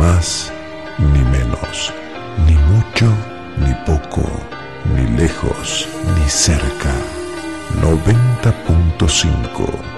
más ni menos, ni mucho ni poco, ni lejos ni cerca. 90.5